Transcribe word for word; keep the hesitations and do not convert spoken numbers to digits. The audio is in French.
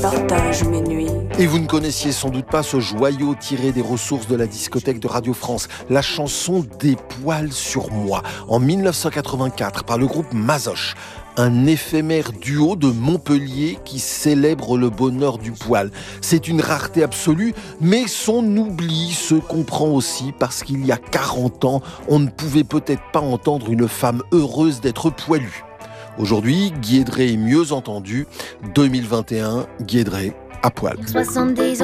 partage mes nuits. Et vous ne connaissiez sans doute pas ce joyau tiré des ressources de la discothèque de Radio France, la chanson Des poils sur moi, en dix-neuf cent quatre-vingt-quatre par le groupe Mazoche. Un éphémère duo de Montpellier qui célèbre le bonheur du poil. C'est une rareté absolue, mais son oubli se comprend aussi parce qu'il y a quarante ans, on ne pouvait peut-être pas entendre une femme heureuse d'être poilue. Aujourd'hui, Guy Edré est mieux entendu. deux mille vingt et un, Guy Edré à poil. soixante-dix ans